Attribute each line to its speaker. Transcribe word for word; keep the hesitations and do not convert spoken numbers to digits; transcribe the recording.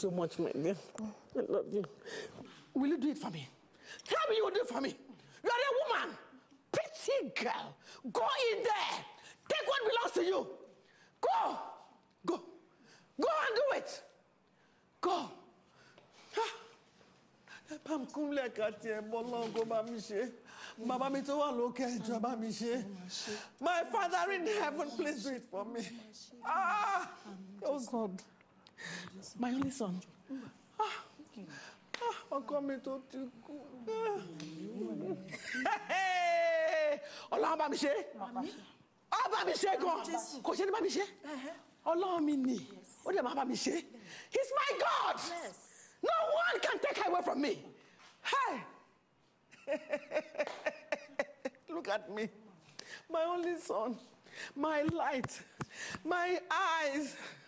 Speaker 1: so much, my dear. I love you. Will you do it for me? Tell me you will do it for me. You are a woman. Pretty girl. Go in there. Take what belongs to you. Go. Go. Go and do it. Go. Pam kumle kati e bolon go ba mi se. Baba mi to wa loke jo ba mi se. My Father in heaven, please do it for me. Ah, oh God. My only son. Ah, ah, come to ti ku. Ọlọ́run bá mi ṣe. Ó bá mi ṣe gan. Kò ṣe ní bá mi ṣe. Ọlọ́run mi ni. Ó dẹ̀ máa bá mi ṣe. He's my God. Yes. No one can take her away from me. Hey. Look at me. My only son. My light. My eyes.